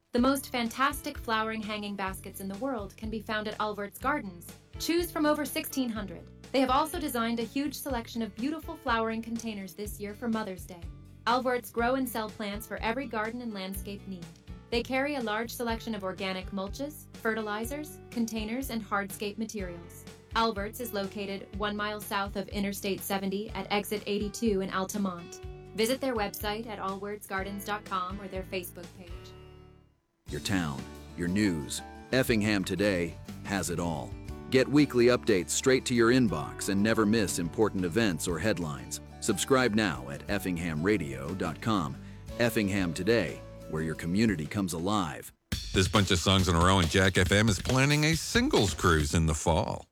The most fantastic flowering hanging baskets in the world can be found at Albert's Gardens. Choose from over 1,600. They have also designed a huge selection of beautiful flowering containers this year for Mother's Day. Albert's grow and sell plants for every garden and landscape need. They carry a large selection of organic mulches, fertilizers, containers, and hardscape materials. Albert's is located 1 mile south of Interstate 70 at Exit 82 in Altamont. Visit their website at allwordsgardens.com or their Facebook page. Your town, your news. Effingham Today has it all. Get weekly updates straight to your inbox and never miss important events or headlines. Subscribe now at effinghamradio.com. Effingham Today, where your community comes alive. This bunch of songs in a row, and Jack FM is planning a singles cruise in the fall.